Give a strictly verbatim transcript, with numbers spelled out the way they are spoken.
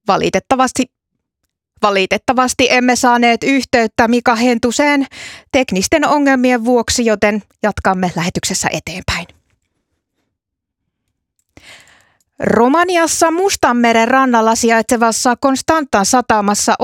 Valitettavasti, valitettavasti emme saaneet yhteyttä Mika Hentuseen teknisten ongelmien vuoksi, joten jatkamme lähetyksessä eteenpäin. Romaniassa Mustanmeren rannalla sijaitsevassa Constantan satamassa